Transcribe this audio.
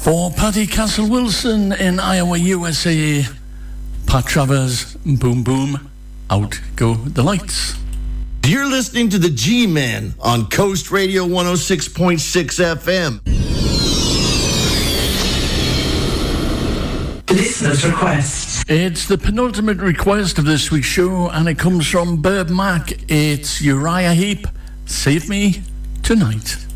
For Paddy Castle-Wilson in Iowa, USA, Pat Travers, Boom Boom, out go the lights. You're listening to the G-Man on Coast Radio 106.6 FM. Listener's request. It's the penultimate request of this week's show, and it comes from Burb Mac. It's Uriah Heep, Save Me Tonight.